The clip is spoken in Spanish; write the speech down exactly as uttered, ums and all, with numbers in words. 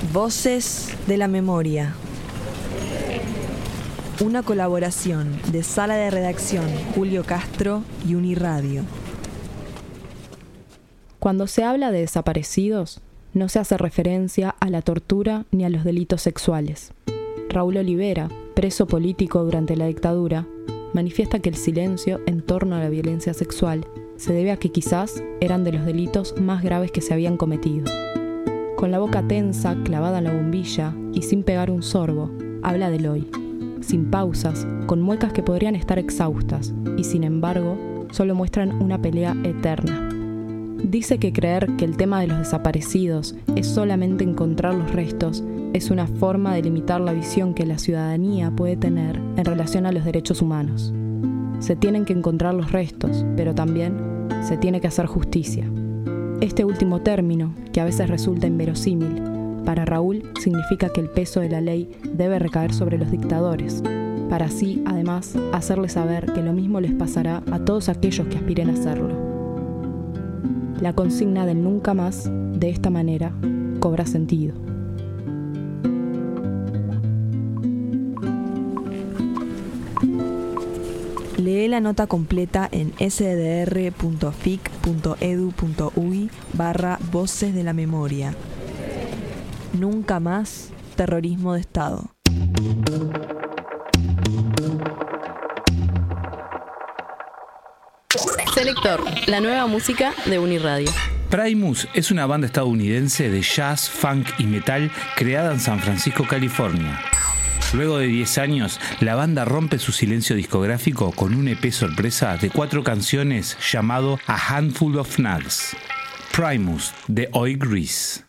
Voces de la Memoria. Una colaboración de Sala de Redacción Julio Castro y Uniradio. Cuando se habla de desaparecidos, no se hace referencia a la tortura ni a los delitos sexuales. Raúl Olivera, preso político durante la dictadura, manifiesta que el silencio en torno a la violencia sexual se debe a que quizás eran de los delitos más graves que se habían cometido. Con la boca tensa, clavada en la bombilla y sin pegar un sorbo, habla del hoy, sin pausas, con muecas que podrían estar exhaustas y sin embargo solo muestran una pelea eterna. Dice que creer que el tema de los desaparecidos es solamente encontrar los restos es una forma de limitar la visión que la ciudadanía puede tener en relación a los derechos humanos. Se tienen que encontrar los restos, pero también se tiene que hacer justicia. Este último término, que a veces resulta inverosímil, para Raúl significa que el peso de la ley debe recaer sobre los dictadores, para así, además, hacerles saber que lo mismo les pasará a todos aquellos que aspiren a hacerlo. La consigna del nunca más, de esta manera, cobra sentido. Lee la nota completa en sdr.fic.edu.uy barra Voces de la Memoria. Nunca más terrorismo de Estado. Selector, la nueva música de Uniradio. Primus es una banda estadounidense de jazz, funk y metal creada en San Francisco, California. Luego de diez años, la banda rompe su silencio discográfico con un E P sorpresa de cuatro canciones llamado A Handful of Nugs. Primus, de Oi Grease.